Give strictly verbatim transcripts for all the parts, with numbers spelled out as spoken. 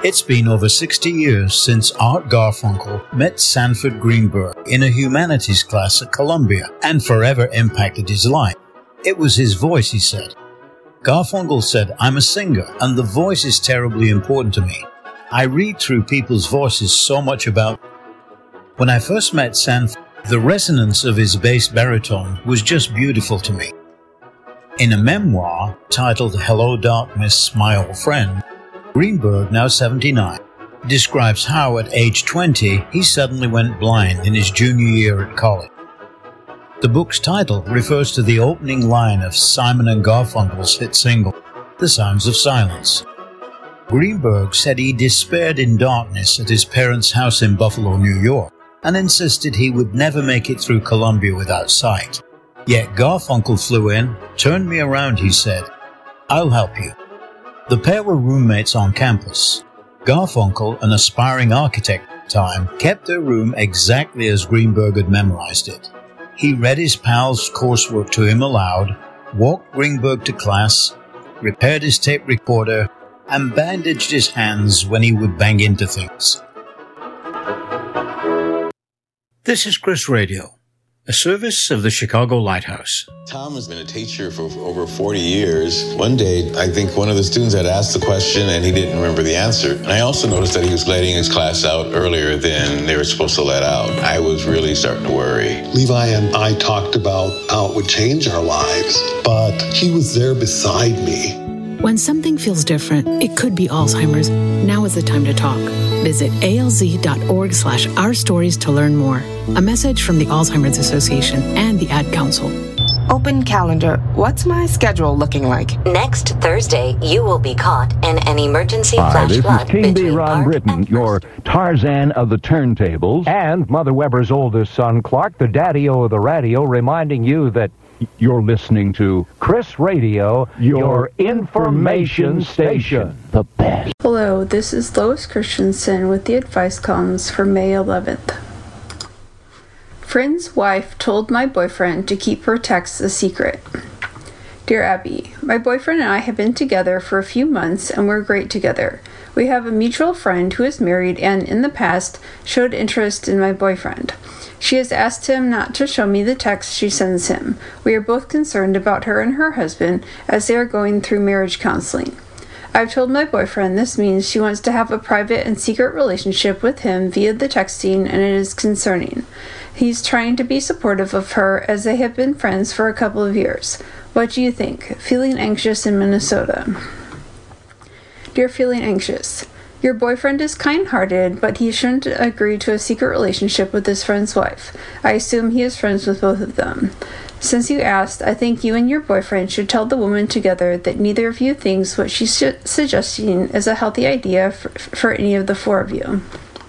It's been over sixty years since Art Garfunkel met Sanford Greenberg in a humanities class at Columbia and forever impacted his life. It was his voice, he said. Garfunkel said, "I'm a singer, and the voice is terribly important to me. I read through people's voices so much about..." When I first met Sanford, the resonance of his bass baritone was just beautiful to me. In a memoir titled Hello Darkness, My Old Friend, Greenberg, now seventy-nine, describes how at age twenty he suddenly went blind in his junior year at college. The book's title refers to the opening line of Simon and Garfunkel's hit single, The Sounds of Silence. Greenberg said he despaired in darkness at his parents' house in Buffalo, New York, and insisted he would never make it through Columbia without sight. Yet Garfunkel flew in, turned me around, he said. "I'll help you." The pair were roommates on campus. Garfunkel, an aspiring architect at the time, kept their room exactly as Greenberg had memorized it. He read his pal's coursework to him aloud, walked Greenberg to class, repaired his tape recorder, and bandaged his hands when he would bang into things. This is Chris Radio, a service of the Chicago Lighthouse. Tom has been a teacher for over forty years. One day, I think one of the students had asked the question and he didn't remember the answer. And I also noticed that he was letting his class out earlier than they were supposed to let out. I was really starting to worry. Levi and I talked about how it would change our lives, but he was there beside me. When something feels different, it could be Alzheimer's. Now is the time to talk. Visit alz.org slash our stories to learn more. A message from the Alzheimer's Association and the Ad Council. Open calendar. What's my schedule looking like? Next Thursday, you will be caught in an emergency Hi, flash this flood is King B. between Ron Art Britton, and your Tarzan of the turntables, and Mother Weber's oldest son, Clark, the daddy-o of the radio, reminding you that you're listening to Chris Radio, your information station. The best. Hello, this is Lois Christensen with the advice columns for May eleventh. Friend's wife told my boyfriend to keep her texts a secret. Dear Abby, my boyfriend and I have been together for a few months and we're great together. We have a mutual friend who is married and, in the past, showed interest in my boyfriend. She has asked him not to show me the texts she sends him. We are both concerned about her and her husband as they are going through marriage counseling. I've told my boyfriend this means she wants to have a private and secret relationship with him via the texting, and it is concerning. He's trying to be supportive of her as they have been friends for a couple of years. What do you think? Feeling anxious in Minnesota. Dear Feeling Anxious, your boyfriend is kind-hearted, but he shouldn't agree to a secret relationship with his friend's wife. I assume he is friends with both of them. Since you asked, I think you and your boyfriend should tell the woman together that neither of you thinks what she's su- suggesting is a healthy idea for, for any of the four of you.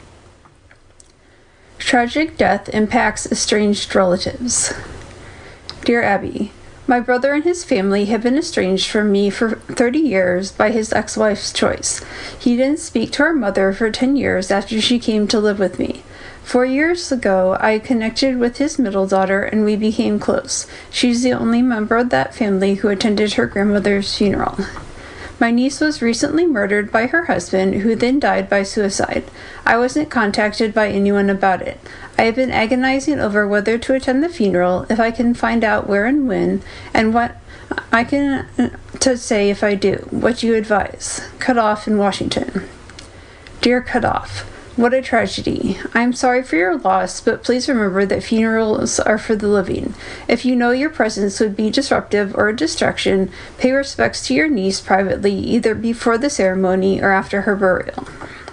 Tragic death impacts estranged relatives. Dear Abby, my brother and his family have been estranged from me for thirty years by his ex-wife's choice. He didn't speak to our mother for ten years after she came to live with me. Four years ago, I connected with his middle daughter and we became close. She's the only member of that family who attended her grandmother's funeral. My niece was recently murdered by her husband, who then died by suicide. I wasn't contacted by anyone about it. I have been agonizing over whether to attend the funeral, if I can find out where and when, and what I can to say if I do. What do you advise? Cut off in Washington. Dear Cut Off, what a tragedy. I am sorry for your loss, but please remember that funerals are for the living. If you know your presence would be disruptive or a distraction, pay respects to your niece privately, either before the ceremony or after her burial.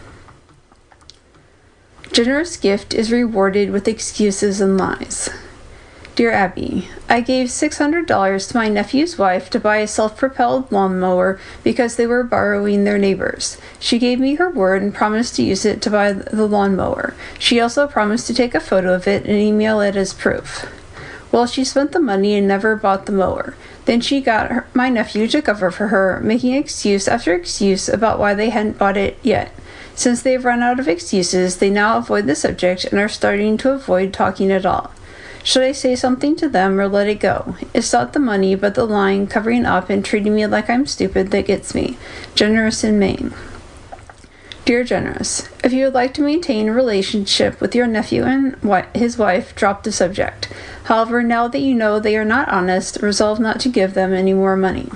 Generous gift is rewarded with excuses and lies. Dear Abby, I gave six hundred dollars to my nephew's wife to buy a self-propelled lawnmower because they were borrowing their neighbors. She gave me her word and promised to use it to buy the lawnmower. She also promised to take a photo of it and email it as proof. Well, she spent the money and never bought the mower. Then she got her, my nephew to cover for her, making excuse after excuse about why they hadn't bought it yet. Since they've run out of excuses, they now avoid the subject and are starting to avoid talking at all. Should I say something to them or let it go? It's not the money, but the lying, covering up, and treating me like I'm stupid that gets me. Generous in Maine. Dear Generous, if you would like to maintain a relationship with your nephew and his wife, drop the subject. However, now that you know they are not honest, resolve not to give them any more money.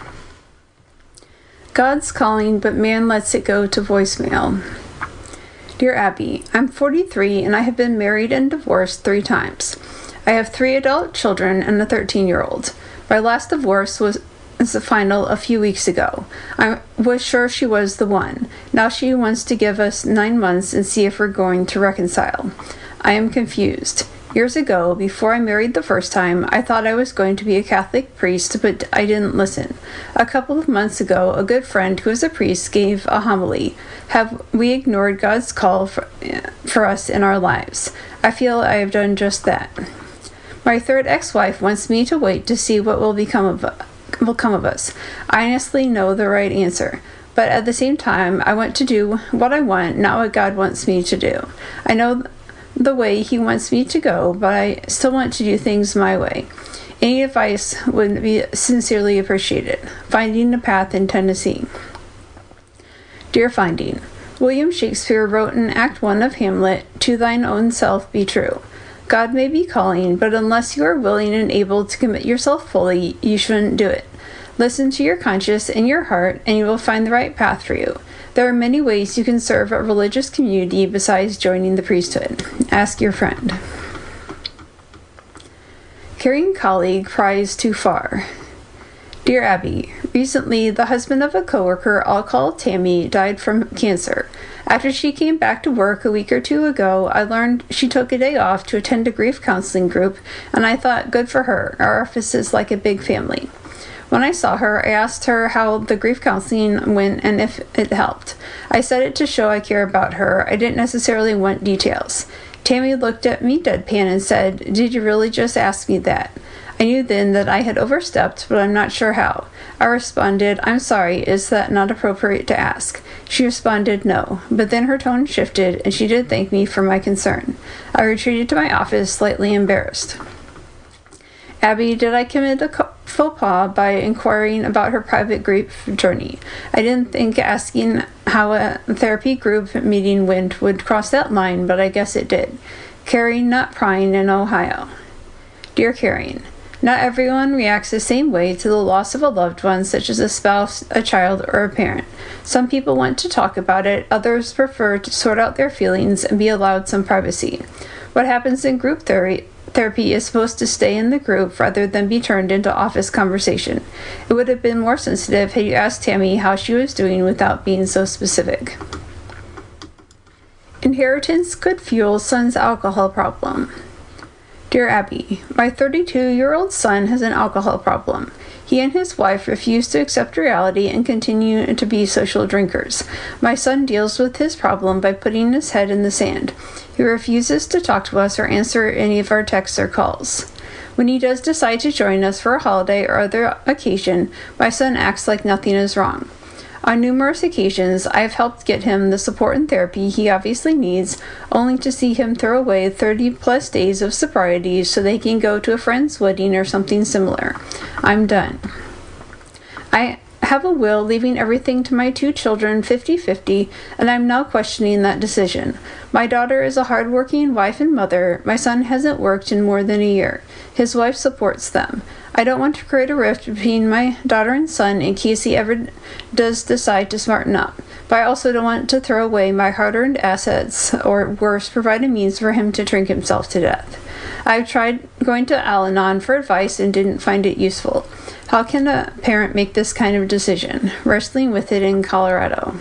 God's calling, but man lets it go to voicemail. Dear Abby, I'm forty-three and I have been married and divorced three times. I have three adult children and a thirteen-year-old. My last divorce was the final a few weeks ago. I was sure she was the one. Now she wants to give us nine months and see if we're going to reconcile. I am confused. Years ago, before I married the first time, I thought I was going to be a Catholic priest, but I didn't listen. A couple of months ago, a good friend who is a priest gave a homily. Have we ignored God's call for, for us in our lives? I feel I have done just that. My third ex-wife wants me to wait to see what will become of will come of us. I honestly know the right answer, but at the same time, I want to do what I want, not what God wants me to do. I know the way He wants me to go, but I still want to do things my way. Any advice would be sincerely appreciated. Finding a Path in Tennessee. Dear Finding, William Shakespeare wrote in Act One of Hamlet, "To thine own self be true." God may be calling, but unless you are willing and able to commit yourself fully, you shouldn't do it. Listen to your conscience and your heart, and you will find the right path for you. There are many ways you can serve a religious community besides joining the priesthood. Ask your friend. Caring colleague pries too far. Dear Abby, recently the husband of a coworker I'll call Tammy died from cancer. After she came back to work a week or two ago, I learned she took a day off to attend a grief counseling group, and I thought, good for her. Our office is like a big family. When I saw her, I asked her how the grief counseling went and if it helped. I said it to show I care about her. I didn't necessarily want details. Tammy looked at me deadpan and said, "Did you really just ask me that?" I knew then that I had overstepped, but I'm not sure how. I responded, "I'm sorry, is that not appropriate to ask?" She responded, "No," but then her tone shifted, and she did thank me for my concern. I retreated to my office, slightly embarrassed. Abby, did I commit a faux pas by inquiring about her private grief journey? I didn't think asking how a therapy group meeting went would cross that line, but I guess it did. Carrie, not prying in Ohio. Dear Carrie, not everyone reacts the same way to the loss of a loved one, such as a spouse, a child, or a parent. Some people want to talk about it, others prefer to sort out their feelings and be allowed some privacy. What happens in group therapy Therapy is supposed to stay in the group rather than be turned into office conversation. It would have been more sensitive had you asked Tammy how she was doing without being so specific. Inheritance could fuel son's alcohol problem. Dear Abby, my thirty-two-year-old son has an alcohol problem. He and his wife refuse to accept reality and continue to be social drinkers. My son deals with his problem by putting his head in the sand. He refuses to talk to us or answer any of our texts or calls. When he does decide to join us for a holiday or other occasion, my son acts like nothing is wrong. On numerous occasions, I have helped get him the support and therapy he obviously needs, only to see him throw away thirty-plus days of sobriety so they can go to a friend's wedding or something similar. I'm done. I have a will leaving everything to my two children fifty-fifty, and I'm now questioning that decision. My daughter is a hard-working wife and mother. My son hasn't worked in more than a year. His wife supports them. I don't want to create a rift between my daughter and son in case he ever does decide to smarten up, but I also don't want to throw away my hard-earned assets, or worse, provide a means for him to drink himself to death. I've tried going to Al-Anon for advice and didn't find it useful. How can a parent make this kind of decision? Wrestling with it in Colorado.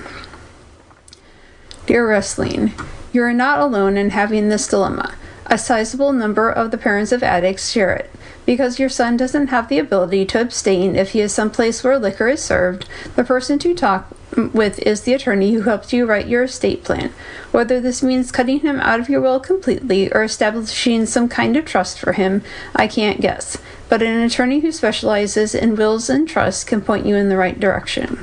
Dear Wrestling, you are not alone in having this dilemma. A sizable number of the parents of addicts share it. Because your son doesn't have the ability to abstain if he is someplace where liquor is served, the person to talk with is the attorney who helped you write your estate plan. Whether this means cutting him out of your will completely or establishing some kind of trust for him, I can't guess. But an attorney who specializes in wills and trusts can point you in the right direction.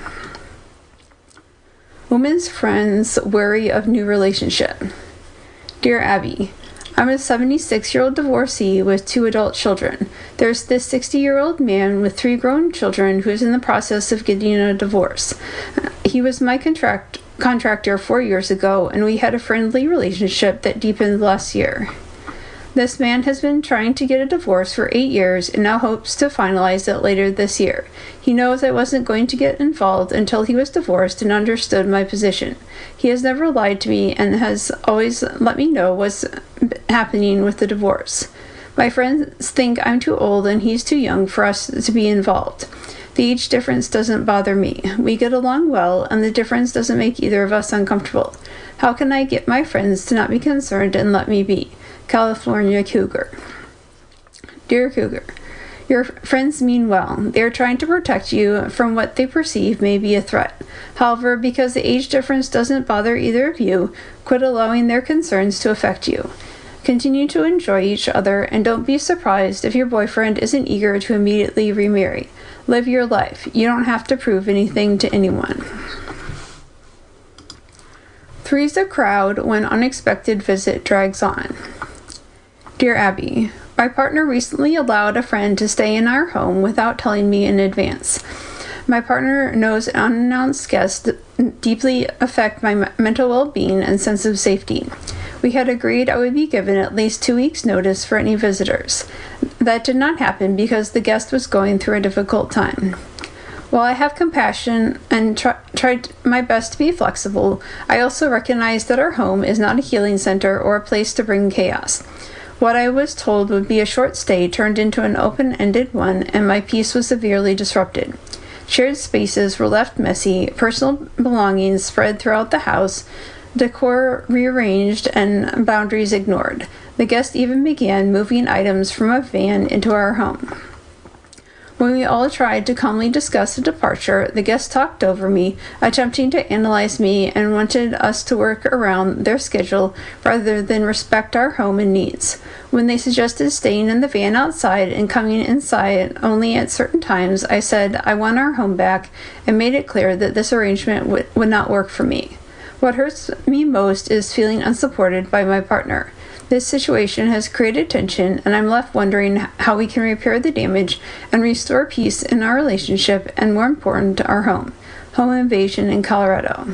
Women's friends wary of new relationship. Dear Abby, I'm a seventy-six-year-old divorcee with two adult children. There's this sixty-year-old man with three grown children who's in the process of getting a divorce. He was my contract contractor four years ago, and we had a friendly relationship that deepened last year. This man has been trying to get a divorce for eight years and now hopes to finalize it later this year. He knows I wasn't going to get involved until he was divorced and understood my position. He has never lied to me and has always let me know what's happening with the divorce. My friends think I'm too old and he's too young for us to be involved. The age difference doesn't bother me. We get along well, and the difference doesn't make either of us uncomfortable. How can I get my friends to not be concerned and let me be? California Cougar. Dear Cougar, your friends mean well. They are trying to protect you from what they perceive may be a threat. However, because the age difference doesn't bother either of you, quit allowing their concerns to affect you. Continue to enjoy each other, and don't be surprised if your boyfriend isn't eager to immediately remarry. Live your life. You don't have to prove anything to anyone. Three's a crowd when unexpected visit drags on. Dear Abby, my partner recently allowed a friend to stay in our home without telling me in advance. My partner knows unannounced guests deeply affect my mental well-being and sense of safety. We had agreed I would be given at least two weeks' notice for any visitors. That did not happen because the guest was going through a difficult time. While I have compassion and try, tried my best to be flexible, I also recognize that our home is not a healing center or a place to bring chaos. What I was told would be a short stay turned into an open-ended one, and my peace was severely disrupted. Shared spaces were left messy, personal belongings spread throughout the house, decor rearranged, and boundaries ignored. The guest even began moving items from a van into our home. When we all tried to calmly discuss the departure, the guest talked over me, attempting to analyze me, and wanted us to work around their schedule rather than respect our home and needs. When they suggested staying in the van outside and coming inside only at certain times, I said I want our home back and made it clear that this arrangement w- would not work for me. What hurts me most is feeling unsupported by my partner. This situation has created tension, and I'm left wondering how we can repair the damage and restore peace in our relationship and, more important, our home. Home invasion in Colorado.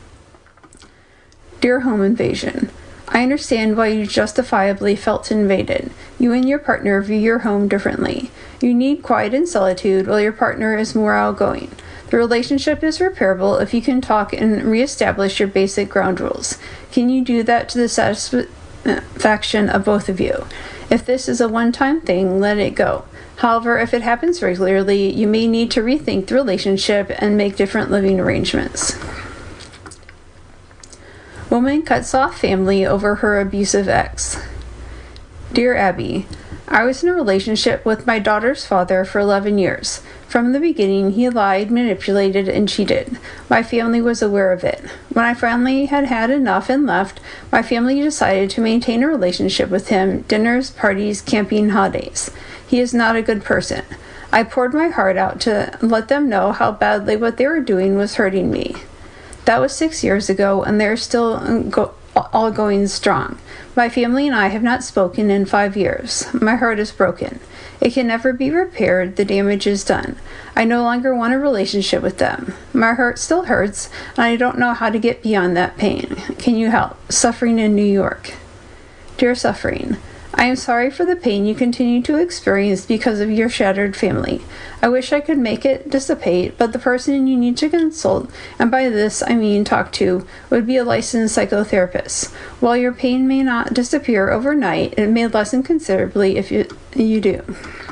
Dear Home Invasion, I understand why you justifiably felt invaded. You and your partner view your home differently. You need quiet and solitude while your partner is more outgoing. The relationship is repairable if you can talk and reestablish your basic ground rules. Can you do that to the satisfaction faction of both of you? If this is a one-time thing, let it go. However, if it happens regularly, you may need to rethink the relationship and make different living arrangements. Woman cuts off family over her abusive ex. Dear Abby, I was in a relationship with my daughter's father for eleven years. From the beginning, he lied, manipulated, and cheated. My family was aware of it. When I finally had had enough and left, my family decided to maintain a relationship with him, dinners, parties, camping, holidays. He is not a good person. I poured my heart out to let them know how badly what they were doing was hurting me. That was six years ago, and they're still go- all going strong. My family and I have not spoken in five years. My heart is broken. It can never be repaired. The damage is done. I no longer want a relationship with them. My heart still hurts, and I don't know how to get beyond that pain. Can you help? Suffering in New York. Dear Suffering, I am sorry for the pain you continue to experience because of your shattered family. I wish I could make it dissipate, but the person you need to consult, and by this I mean talk to, would be a licensed psychotherapist. While your pain may not disappear overnight, it may lessen considerably if you, you do.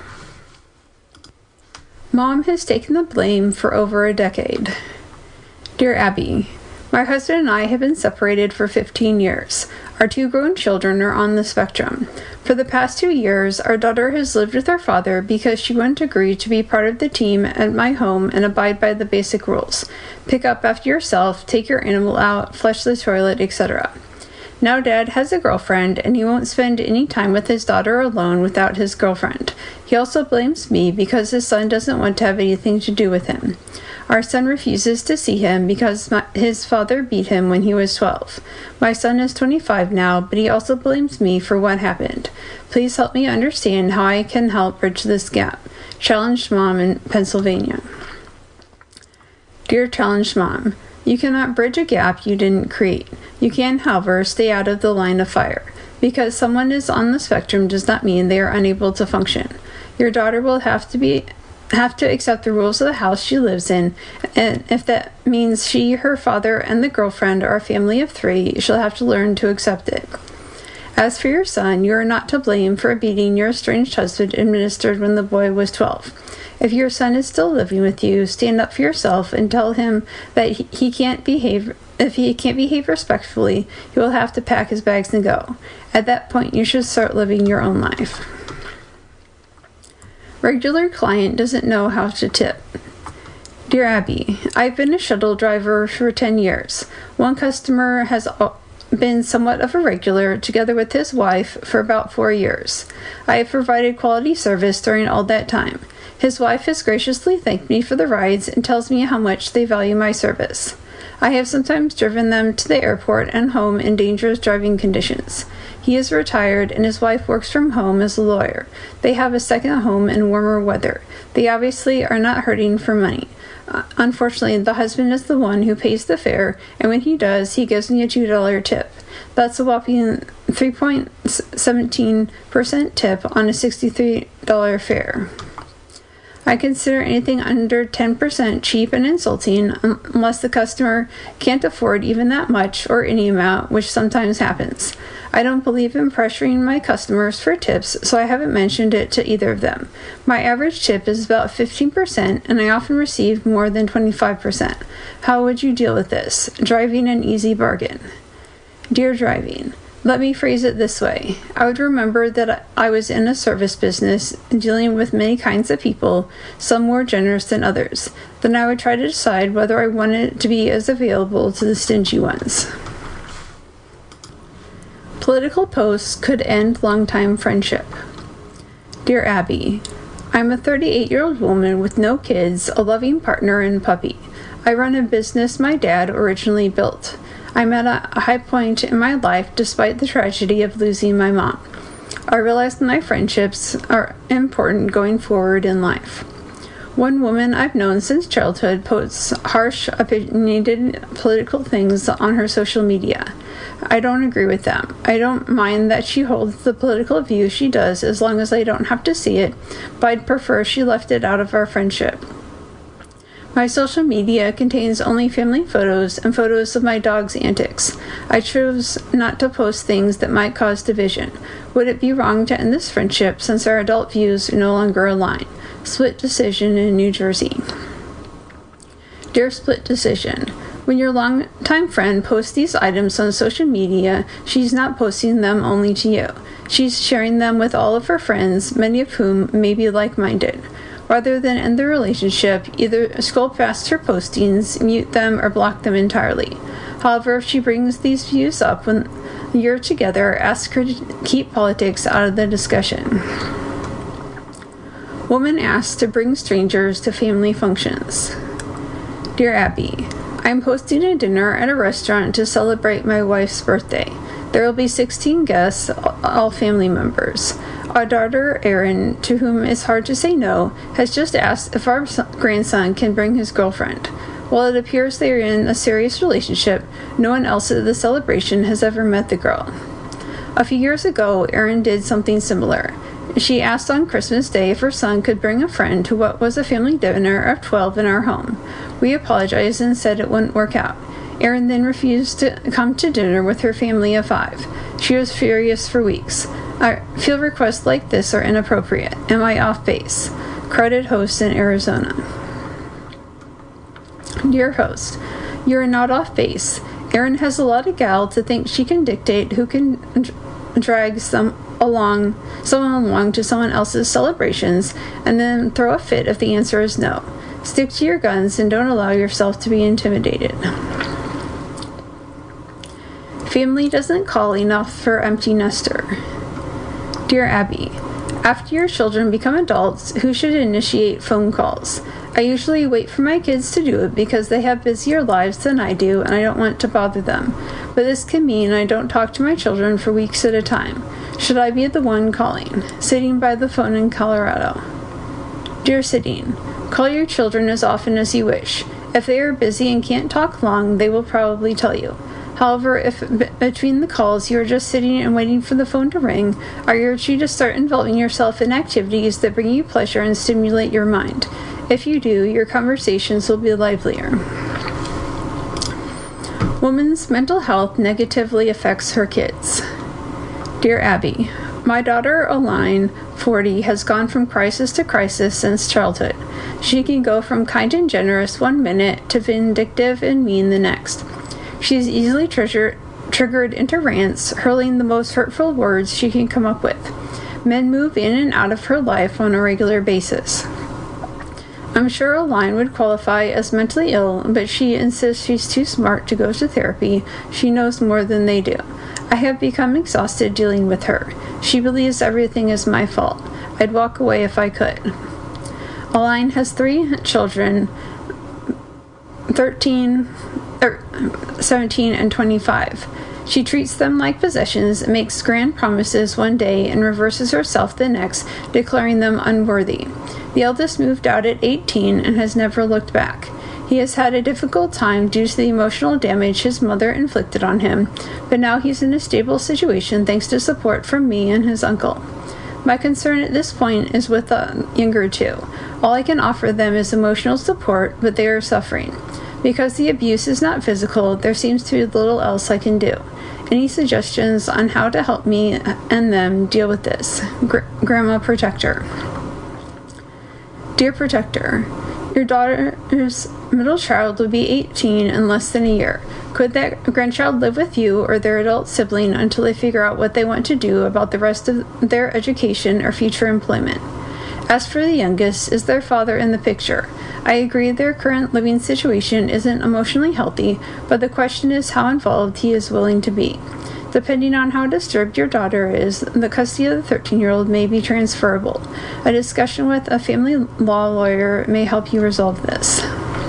Mom has taken the blame for over a decade. Dear Abby, my husband and I have been separated for fifteen years. Our two grown children are on the spectrum. For the past two years, our daughter has lived with our father because she wouldn't agree to be part of the team at my home and abide by the basic rules. Pick up after yourself, take your animal out, flush the toilet, et cetera. Now Dad has a girlfriend, and he won't spend any time with his daughter alone without his girlfriend. He also blames me because his son doesn't want to have anything to do with him. Our son refuses to see him because my, his father beat him when he was twelve. My son is twenty-five now, but he also blames me for what happened. Please help me understand how I can help bridge this gap. Challenged Mom in Pennsylvania. Dear Challenged Mom, You cannot bridge a gap you didn't create. You can, however, stay out of the line of fire. Because someone is on the spectrum does not mean they are unable to function. Your daughter will have to be have to accept the rules of the house she lives in, and if that means she, her father, and the girlfriend are a family of three, she'll have to learn to accept it. As for your son, you are not to blame for a beating your estranged husband administered when the boy was twelve. If your son is still living with you, stand up for yourself and tell him that he, he can't behave. If he can't behave respectfully, he will have to pack his bags and go. At that point, you should start living your own life. Regular client doesn't know how to tip. Dear Abby, I've been a shuttle driver for ten years. One customer has been somewhat of a regular, together with his wife, for about four years. I have provided quality service during all that time. His wife has graciously thanked me for the rides and tells me how much they value my service. I have sometimes driven them to the airport and home in dangerous driving conditions. He is retired and his wife works from home as a lawyer. They have a second home in warmer weather. They obviously are not hurting for money. Uh, unfortunately, the husband is the one who pays the fare, and when he does, he gives me a two dollar tip. That's a whopping three point one seven percent tip on a sixty-three dollar fare. I consider anything under ten percent cheap and insulting unless the customer can't afford even that much or any amount, which sometimes happens. I don't believe in pressuring my customers for tips, so I haven't mentioned it to either of them. My average tip is about fifteen percent, and I often receive more than twenty-five percent. How would you deal with this? Driving an easy bargain. Dear Driving, let me phrase it this way. I would remember that I was in a service business dealing with many kinds of people, some more generous than others. Then I would try to decide whether I wanted to be as available to the stingy ones. Political posts could end long-time friendship. Dear Abby, I'm a thirty-eight-year-old woman with no kids, a loving partner, and puppy. I run a business my dad originally built. I'm at a high point in my life despite the tragedy of losing my mom. I realize that my friendships are important going forward in life. One woman I've known since childhood posts harsh, opinionated political things on her social media. I don't agree with them. I don't mind that she holds the political view she does as long as I don't have to see it, but I'd prefer she left it out of our friendship. My social media contains only family photos and photos of my dog's antics. I chose not to post things that might cause division. Would it be wrong to end this friendship since our adult views no longer align? Split decision in New Jersey. Dear Split Decision, when your longtime friend posts these items on social media, she's not posting them only to you. She's sharing them with all of her friends, many of whom may be like-minded. Rather than end the relationship, either scroll past her postings, mute them, or block them entirely. However, if she brings these views up when you're together, ask her to keep politics out of the discussion. Woman asked to bring strangers to family functions. Dear Abby, I'm hosting a dinner at a restaurant to celebrate my wife's birthday. There will be sixteen guests, all family members. Our daughter, Erin, to whom it's hard to say no, has just asked if our grandson can bring his girlfriend. While it appears they are in a serious relationship, no one else at the celebration has ever met the girl. A few years ago, Erin did something similar. She asked on Christmas Day if her son could bring a friend to what was a family dinner of twelve in our home. We apologized and said it wouldn't work out. Erin then refused to come to dinner with her family of five. She was furious for weeks. I feel requests like this are inappropriate. Am I off base? Crowded host in Arizona. Dear host, you are not off base. Erin has a lot of gal to think she can dictate who can d- drag some along, someone along to someone else's celebrations and then throw a fit if the answer is no. Stick to your guns and don't allow yourself to be intimidated. Family doesn't call enough for empty nester. Dear Abby, after your children become adults, who should initiate phone calls? I usually wait for my kids to do it because they have busier lives than I do and I don't want to bother them. But this can mean I don't talk to my children for weeks at a time. Should I be the one calling? Sitting by the phone in Colorado. Dear Sitting, call your children as often as you wish. If they are busy and can't talk long, they will probably tell you. However, if b- between the calls you are just sitting and waiting for the phone to ring, I urge you to start involving yourself in activities that bring you pleasure and stimulate your mind. If you do, your conversations will be livelier. Woman's mental health negatively affects her kids. Dear Abby, my daughter Aline, forty, has gone from crisis to crisis since childhood. She can go from kind and generous one minute to vindictive and mean the next. She is easily trigger- triggered into rants, hurling the most hurtful words she can come up with. Men move in and out of her life on a regular basis. I'm sure Aline would qualify as mentally ill, but she insists she's too smart to go to therapy. She knows more than they do. I have become exhausted dealing with her. She believes everything is my fault. I'd walk away if I could. Aline has three children, thirteen, er, seventeen, and twenty-five. She treats them like possessions, makes grand promises one day, and reverses herself the next, declaring them unworthy. The eldest moved out at eighteen and has never looked back. He has had a difficult time due to the emotional damage his mother inflicted on him, but now he's in a stable situation thanks to support from me and his uncle. My concern at this point is with the younger two. All I can offer them is emotional support, but they are suffering. Because the abuse is not physical, there seems to be little else I can do. Any suggestions on how to help me and them deal with this? Gr- Grandma Protector. Dear Protector, your daughter's middle child will be eighteen in less than a year. Could that grandchild live with you or their adult sibling until they figure out what they want to do about the rest of their education or future employment? As for the youngest, is their father in the picture? I agree their current living situation isn't emotionally healthy, but the question is how involved he is willing to be. Depending on how disturbed your daughter is, the custody of the thirteen-year-old may be transferable. A discussion with a family law lawyer may help you resolve this.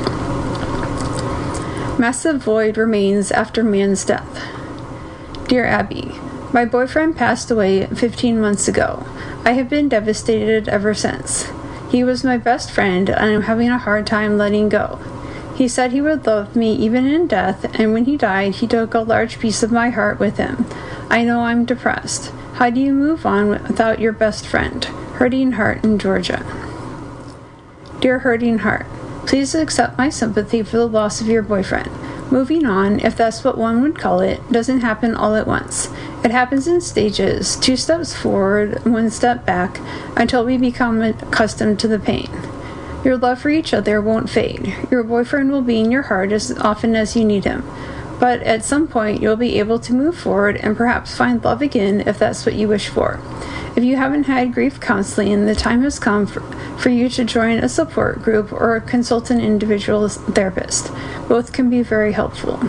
Massive void remains after man's death. Dear Abby, my boyfriend passed away fifteen months ago. I have been devastated ever since. He was my best friend, and I'm having a hard time letting go. He said he would love me even in death, and when he died, he took a large piece of my heart with him. I know I'm depressed. How do you move on without your best friend? Hurting Heart in Georgia. Dear Hurting Heart, please accept my sympathy for the loss of your boyfriend. Moving on, if that's what one would call it, doesn't happen all at once. It happens in stages, two steps forward, one step back, until we become accustomed to the pain. Your love for each other won't fade. Your boyfriend will be in your heart as often as you need him. But at some point, you'll be able to move forward and perhaps find love again if that's what you wish for. If you haven't had grief counseling, the time has come for, for you to join a support group or consult an individual therapist. Both can be very helpful.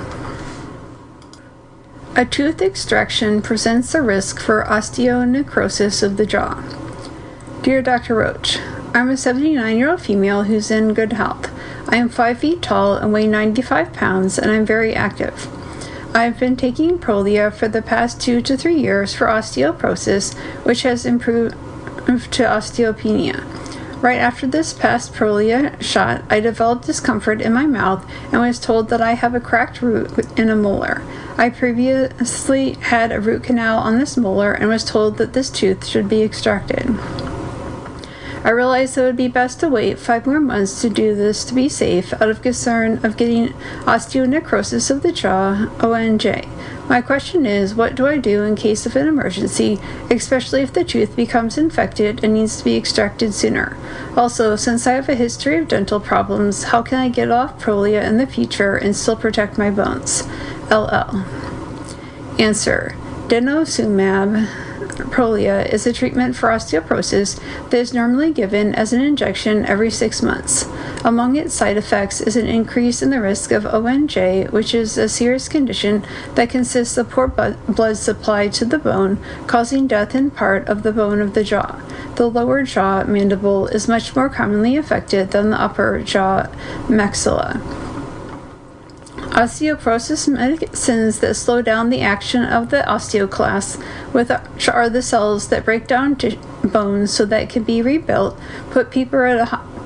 A tooth extraction presents a risk for osteonecrosis of the jaw. Dear Doctor Roach, I'm a seventy-nine-year-old female who's in good health. I am five feet tall and weigh ninety-five pounds, and I'm very active. I've been taking Prolia for the past two to three years for osteoporosis, which has improved to osteopenia. Right after this past Prolia shot, I developed discomfort in my mouth and was told that I have a cracked root in a molar. I previously had a root canal on this molar and was told that this tooth should be extracted. I realized it would be best to wait five more months to do this to be safe, out of concern of getting osteonecrosis of the jaw, O N J. My question is, what do I do in case of an emergency, especially if the tooth becomes infected and needs to be extracted sooner? Also, since I have a history of dental problems, how can I get off Prolia in the future and still protect my bones? L L. Answer. Denosumab Prolia is a treatment for osteoporosis that is normally given as an injection every six months. Among its side effects is an increase in the risk of O N J, which is a serious condition that consists of poor blood supply to the bone, causing death in part of the bone of the jaw. The lower jaw mandible is much more commonly affected than the upper jaw maxilla. Osteoporosis medicines that slow down the action of the osteoclast, which are the cells that break down to bones so that it can be rebuilt, put people at a,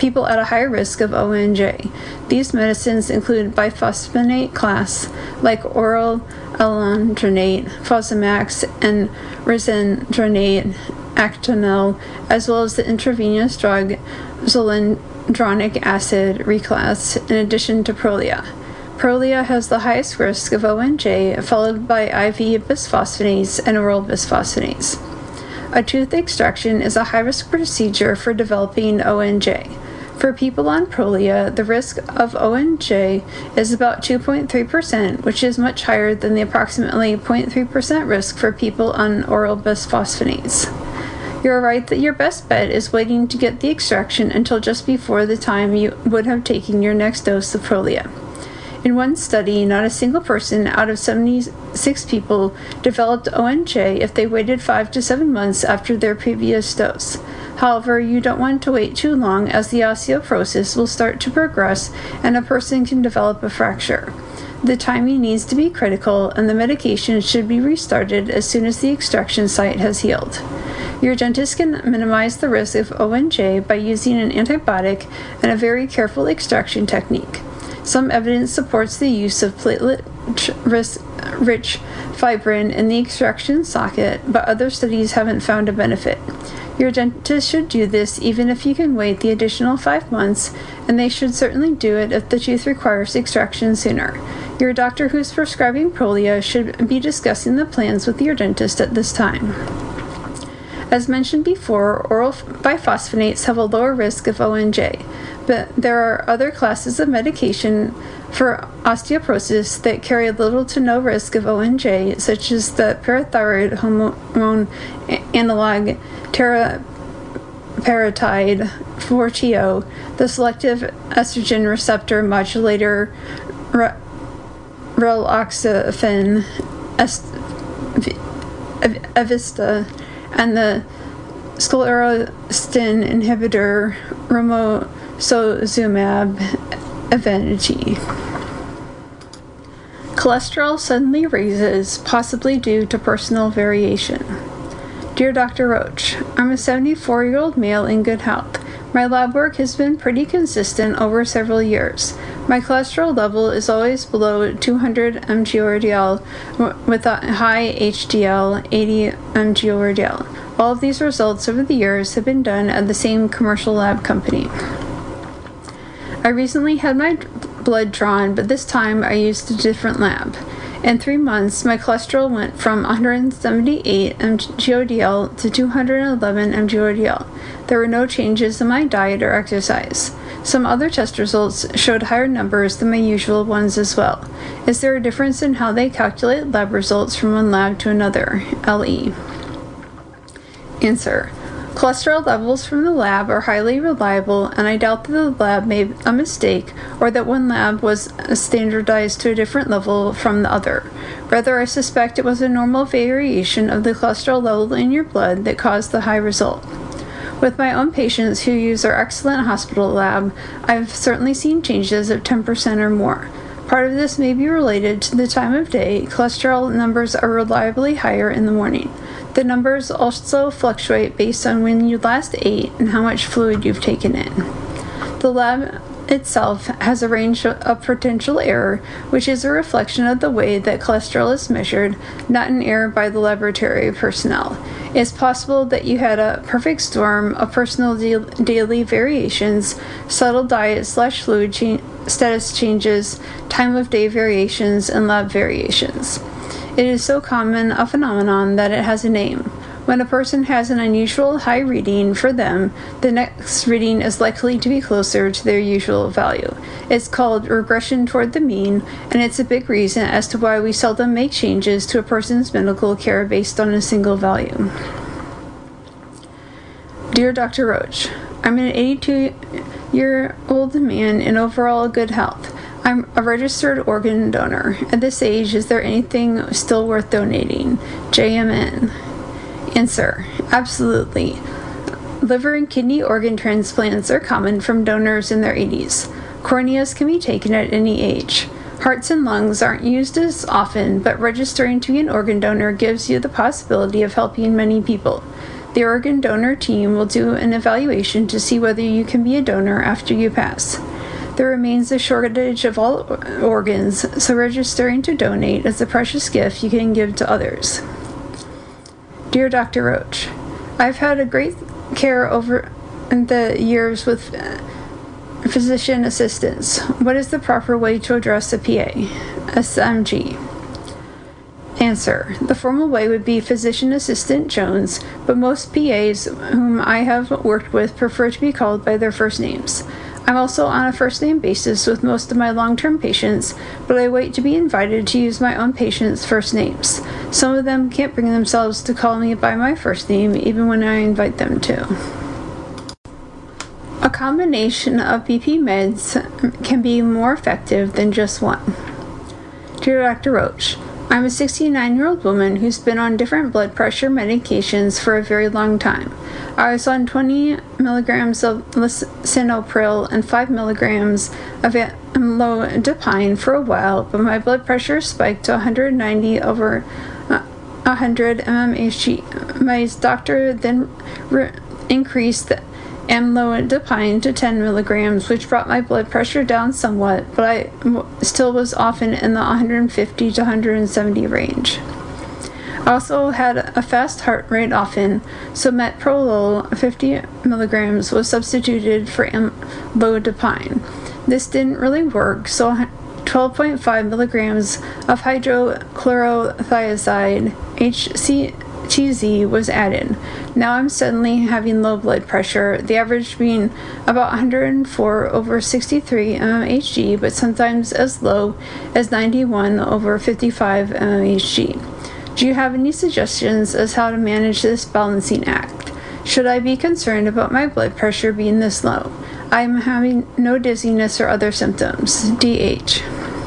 people at a higher risk of O N J. These medicines include biphosphonate class, like oral alendronate, Fosamax, and risendronate, Actonel, as well as the intravenous drug zoledronic acid reclass, in addition to Prolia. Prolia has the highest risk of O N J, followed by I V bisphosphonates and oral bisphosphonates. A tooth extraction is a high-risk procedure for developing O N J. For people on Prolia, the risk of O N J is about two point three percent, which is much higher than the approximately zero point three percent risk for people on oral bisphosphonates. You're right that your best bet is waiting to get the extraction until just before the time you would have taken your next dose of Prolia. In one study, not a single person out of seventy-six people developed O N J if they waited five to seven months after their previous dose. However, you don't want to wait too long, as the osteoporosis will start to progress and a person can develop a fracture. The timing needs to be critical, and the medication should be restarted as soon as the extraction site has healed. Your dentist can minimize the risk of O N J by using an antibiotic and a very careful extraction technique. Some evidence supports the use of platelet-rich fibrin in the extraction socket, but other studies haven't found a benefit. Your dentist should do this even if you can wait the additional five months, and they should certainly do it if the tooth requires extraction sooner. Your doctor who's prescribing Prolia should be discussing the plans with your dentist at this time. As mentioned before, oral biphosphonates have a lower risk of O N J, but there are other classes of medication for osteoporosis that carry little to no risk of O N J, such as the parathyroid hormone analog teriparatide Forteo, the selective estrogen receptor modulator raloxifene Evista, and the sclerostin inhibitor romosozumab Evenity. Cholesterol suddenly raises, possibly due to personal variation. Dear Doctor Roach, I'm a seventy-four-year-old male in good health. My lab work has been pretty consistent over several years. My cholesterol level is always below two hundred milligrams per deciliter with a high H D L, eighty milligrams per deciliter. All of these results over the years have been done at the same commercial lab company. I recently had my blood drawn, but this time I used a different lab. In three months, my cholesterol went from one hundred seventy-eight milligrams per deciliter to two hundred eleven milligrams per deciliter. There were no changes in my diet or exercise. Some other test results showed higher numbers than my usual ones as well. Is there a difference in how they calculate lab results from one lab to another? L E Answer. Cholesterol levels from the lab are highly reliable, and I doubt that the lab made a mistake or that one lab was standardized to a different level from the other. Rather, I suspect it was a normal variation of the cholesterol level in your blood that caused the high result. With my own patients who use our excellent hospital lab, I've certainly seen changes of ten percent or more. Part of this may be related to the time of day. Cholesterol numbers are reliably higher in the morning. The numbers also fluctuate based on when you last ate and how much fluid you've taken in. The lab itself has a range of potential error, which is a reflection of the way that cholesterol is measured, not an error by the laboratory personnel. It's possible that you had a perfect storm of personal da- daily variations, subtle diet slash fluid cha- status changes, time of day variations, and lab variations. It is so common a phenomenon that it has a name. When a person has an unusual high reading for them, the next reading is likely to be closer to their usual value. It's called regression toward the mean, and it's a big reason as to why we seldom make changes to a person's medical care based on a single value. Dear Doctor Roach, I'm an eighty-two-year-old man in overall good health. I'm a registered organ donor. At this age, is there anything still worth donating? J M N. Answer. Absolutely. Liver and kidney organ transplants are common from donors in their eighties. Corneas can be taken at any age. Hearts and lungs aren't used as often, but registering to be an organ donor gives you the possibility of helping many people. The organ donor team will do an evaluation to see whether you can be a donor after you pass. There remains a shortage of all organs, so registering to donate is a precious gift you can give to others. Dear Doctor Roach, I've had a great care over the years with physician assistants. What is the proper way to address a P A? S M G. Answer. The formal way would be Physician Assistant Jones, but most P As whom I have worked with prefer to be called by their first names. I'm also on a first-name basis with most of my long-term patients, but I wait to be invited to use my own patients' first names. Some of them can't bring themselves to call me by my first name, even when I invite them to. A combination of B P meds can be more effective than just one. Dear Doctor Roach, I'm a sixty-nine-year-old woman who's been on different blood pressure medications for a very long time. I was on twenty milligrams of lisinopril and five milligrams of amlodipine for a while, but my blood pressure spiked to one hundred ninety over one hundred mmHg. My doctor then re- increased the amlodipine to ten milligrams, which brought my blood pressure down somewhat, but I w- still was often in the one hundred fifty to one hundred seventy range. I also had a fast heart rate often, so metoprolol fifty milligrams was substituted for amlodipine. This didn't really work, so twelve point five milligrams of hydrochlorothiazide, H C T Z, was added. Now I'm suddenly having low blood pressure, the average being about one hundred four over sixty-three mmHg, but sometimes as low as ninety-one over fifty-five mmHg. Do you have any suggestions as how to manage this balancing act? Should I be concerned about my blood pressure being this low? I am having no dizziness or other symptoms. D H.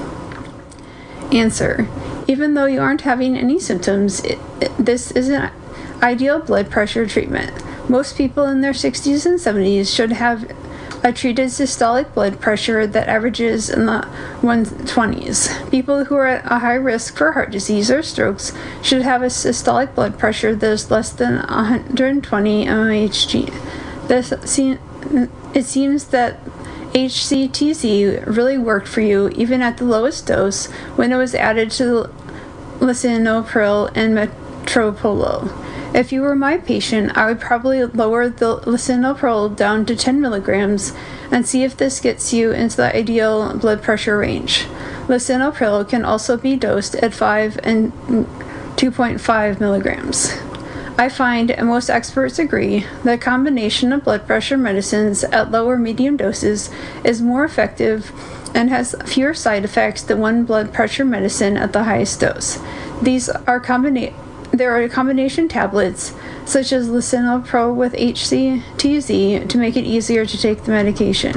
Answer. Even though you aren't having any symptoms, it, it, this is an ideal blood pressure treatment. Most people in their sixties and seventies should have a treated systolic blood pressure that averages in the one twenties. People who are at a high risk for heart disease or strokes should have a systolic blood pressure that is less than one hundred twenty mmHg. This seem, it seems that H C T Z really worked for you even at the lowest dose when it was added to lisinopril and metoprolol. If you were my patient, I would probably lower the lisinopril down to ten milligrams and see if this gets you into the ideal blood pressure range. Lisinopril can also be dosed at five and two point five milligrams. I find, and most experts agree, that a combination of blood pressure medicines at low or medium doses is more effective and has fewer side effects than one blood pressure medicine at the highest dose. These are combina- There are combination tablets, such as lisinopril with H C T Z, to make it easier to take the medication.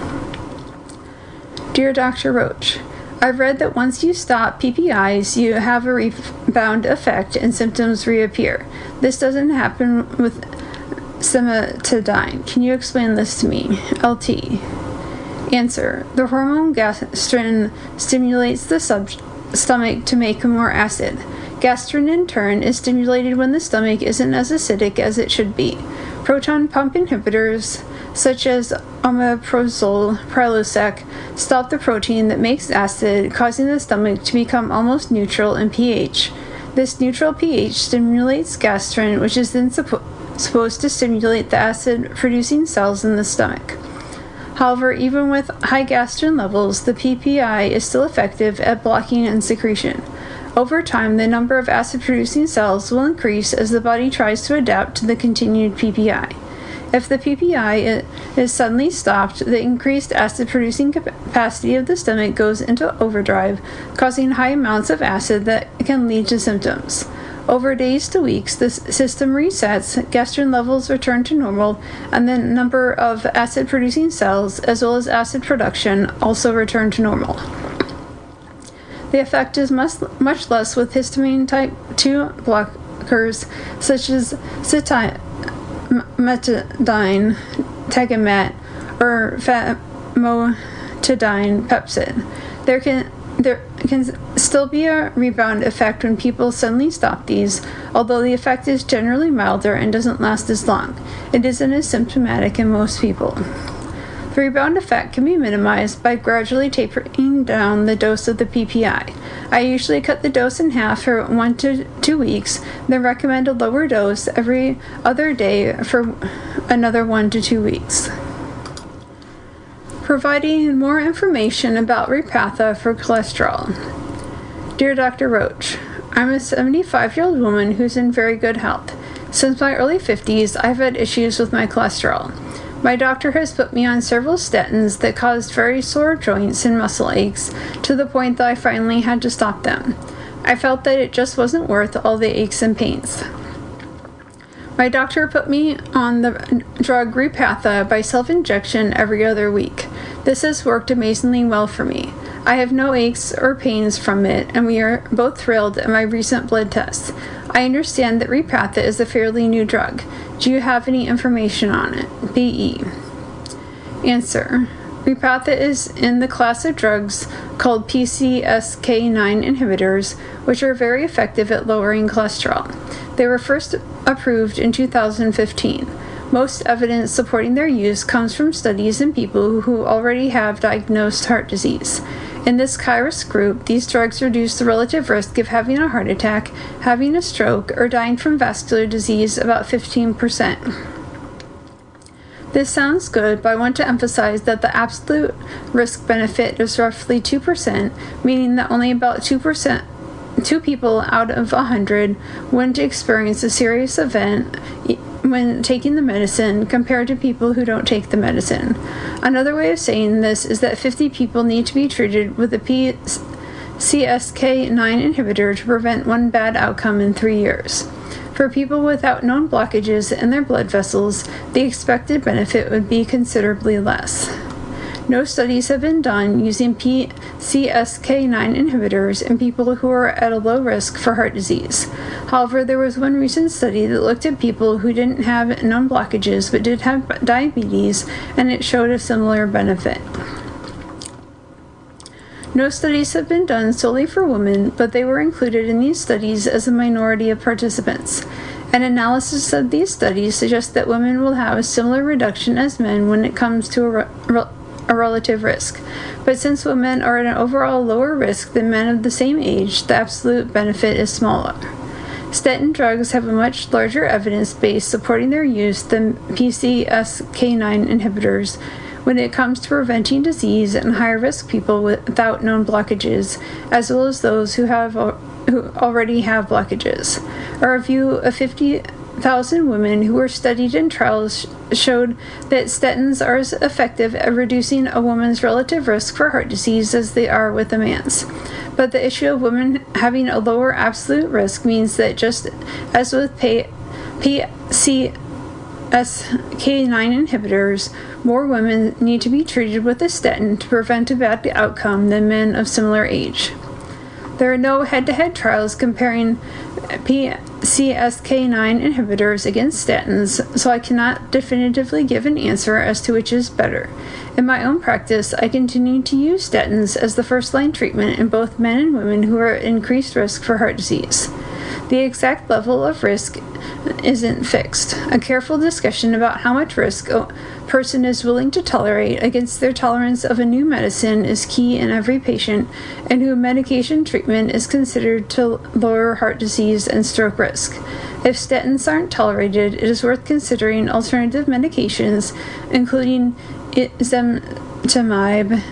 Dear Doctor Roach, I've read that once you stop P P Is, you have a rebound effect and symptoms reappear. This doesn't happen with cimetidine. Can you explain this to me? L T. Answer. The hormone gastrin stimulates the sub- stomach to make more acid. Gastrin, in turn, is stimulated when the stomach isn't as acidic as it should be. Proton pump inhibitors, such as omeprazole, Prilosec, stop the protein that makes acid, causing the stomach to become almost neutral in pH. This neutral pH stimulates gastrin, which is then suppo- supposed to stimulate the acid-producing cells in the stomach. However, even with high gastrin levels, the P P I is still effective at blocking and secretion. Over time, the number of acid-producing cells will increase as the body tries to adapt to the continued P P I. If the P P I is suddenly stopped, the increased acid-producing capacity of the stomach goes into overdrive, causing high amounts of acid that can lead to symptoms. Over days to weeks, the system resets, gastrin levels return to normal, and the number of acid-producing cells, as well as acid production, also return to normal. The effect is much, much less with histamine type two blockers, such as cimetidine, Tegamet, or famotidine pepsid. There can there can still be a rebound effect when people suddenly stop these, although the effect is generally milder and doesn't last as long. It isn't as symptomatic in most people. The rebound effect can be minimized by gradually tapering down the dose of the P P I. I usually cut the dose in half for one to two weeks, then recommend a lower dose every other day for another one to two weeks. Providing more information about Repatha for cholesterol. Dear Doctor Roach, I'm a seventy-five-year-old woman who's in very good health. Since my early fifties, I've had issues with my cholesterol. My doctor has put me on several statins that caused very sore joints and muscle aches, to the point that I finally had to stop them. I felt that it just wasn't worth all the aches and pains. My doctor put me on the drug Repatha by self-injection every other week. This has worked amazingly well for me. I have no aches or pains from it, and we are both thrilled at my recent blood tests. I understand that Repatha is a fairly new drug. Do you have any information on it? B E Answer. Repatha is in the class of drugs called P C S K nine inhibitors, which are very effective at lowering cholesterol. They were first approved in two thousand fifteen. Most evidence supporting their use comes from studies in people who already have diagnosed heart disease. In this high-risk group, these drugs reduce the relative risk of having a heart attack, having a stroke, or dying from vascular disease about fifteen percent. This sounds good, but I want to emphasize that the absolute risk-benefit is roughly two percent, meaning that only about two percent, two people out of one hundred wouldn't experience a serious event when taking the medicine compared to people who don't take the medicine. Another way of saying this is that fifty people need to be treated with a P C S K nine inhibitor to prevent one bad outcome in three years. For people without known blockages in their blood vessels, the expected benefit would be considerably less. No studies have been done using P C S K nine inhibitors in people who are at a low risk for heart disease. However, there was one recent study that looked at people who didn't have known blockages but did have diabetes, and it showed a similar benefit. No studies have been done solely for women, but they were included in these studies as a minority of participants. An analysis of these studies suggests that women will have a similar reduction as men when it comes to a, re- a relative risk. But since women are at an overall lower risk than men of the same age, the absolute benefit is smaller. Statin drugs have a much larger evidence base supporting their use than P C S K nine inhibitors when it comes to preventing disease in high-risk people without known blockages, as well as those who have who already have blockages. A review of fifty thousand women who were studied in trials showed that statins are as effective at reducing a woman's relative risk for heart disease as they are with a man's. But the issue of women having a lower absolute risk means that just as with P C S K nine inhibitors, more women need to be treated with a statin to prevent a bad outcome than men of similar age. There are no head-to-head trials comparing P C S K nine inhibitors against statins, so I cannot definitively give an answer as to which is better. In my own practice, I continue to use statins as the first-line treatment in both men and women who are at increased risk for heart disease. The exact level of risk isn't fixed. A careful discussion about how much risk a person is willing to tolerate against their tolerance of a new medicine is key in every patient, and who medication treatment is considered to lower heart disease and stroke risk. If statins aren't tolerated, it is worth considering alternative medications, including ezetimibe,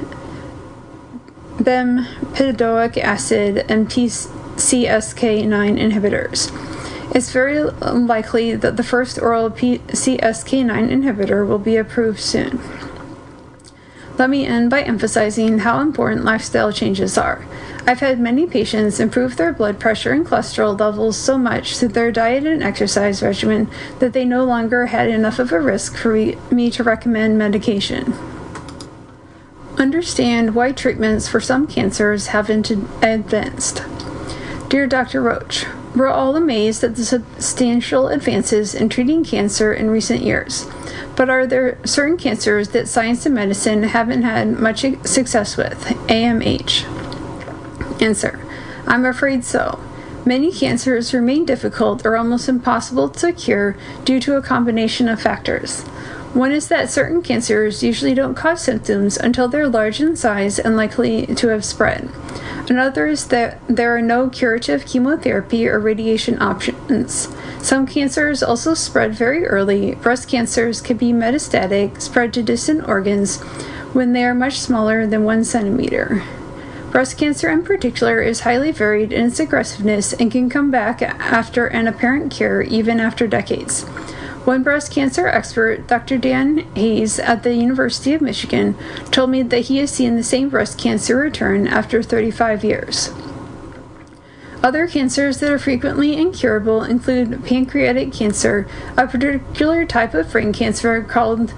bempedoic acid, and P C S K nine inhibitors. It's very likely that the first oral P C S K nine inhibitor will be approved soon. Let me end by emphasizing how important lifestyle changes are. I've had many patients improve their blood pressure and cholesterol levels so much through their diet and exercise regimen that they no longer had enough of a risk for me to recommend medication. Understand why treatments for some cancers haven't advanced. Dear Doctor Roach, we're all amazed at the substantial advances in treating cancer in recent years. But are there certain cancers that science and medicine haven't had much success with? A M H. Answer: I'm afraid so. Many cancers remain difficult or almost impossible to cure due to a combination of factors. One is that certain cancers usually don't cause symptoms until they're large in size and likely to have spread. Another is that there are no curative chemotherapy or radiation options. Some cancers also spread very early. Breast cancers can be metastatic, spread to distant organs when they are much smaller than one centimeter. Breast cancer in particular is highly varied in its aggressiveness and can come back after an apparent cure even after decades. One breast cancer expert, Doctor Dan Hayes at the University of Michigan, told me that he has seen the same breast cancer return after thirty-five years. Other cancers that are frequently incurable include pancreatic cancer, a particular type of brain cancer called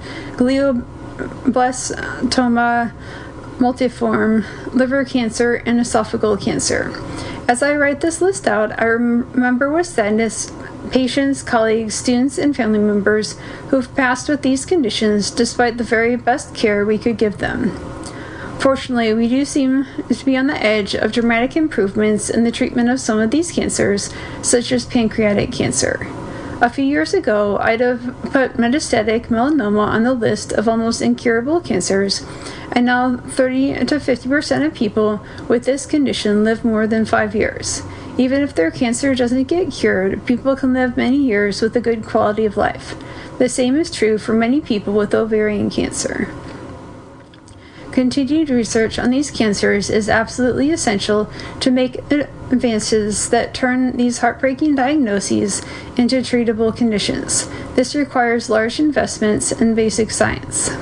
glioblastoma multiforme, liver cancer, and esophageal cancer. As I write this list out, I remember with sadness patients, colleagues, students, and family members who've passed with these conditions despite the very best care we could give them. Fortunately, we do seem to be on the edge of dramatic improvements in the treatment of some of these cancers, such as pancreatic cancer. A few years ago, I'd have put metastatic melanoma on the list of almost incurable cancers, and now thirty to fifty percent of people with this condition live more than five years. Even if their cancer doesn't get cured, people can live many years with a good quality of life. The same is true for many people with ovarian cancer. Continued research on these cancers is absolutely essential to make advances that turn these heartbreaking diagnoses into treatable conditions. This requires large investments in basic science.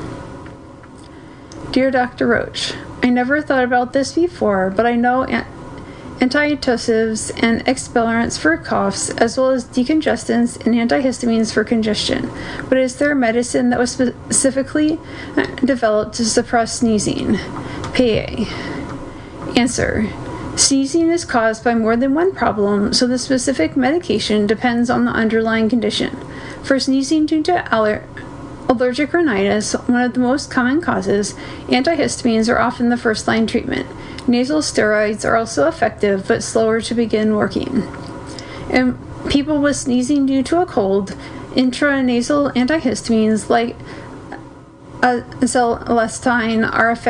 Dear Doctor Roach, I never thought about this before, but I know antitussives and expellents for coughs, as well as decongestants and antihistamines for congestion. But is there a medicine that was specifically developed to suppress sneezing? P A. Answer: sneezing is caused by more than one problem, so the specific medication depends on the underlying condition. For sneezing due to aller- allergic rhinitis, one of the most common causes, antihistamines are often the first-line treatment. Nasal steroids are also effective, but slower to begin working. In people with sneezing due to a cold, intranasal antihistamines like azelastine are effective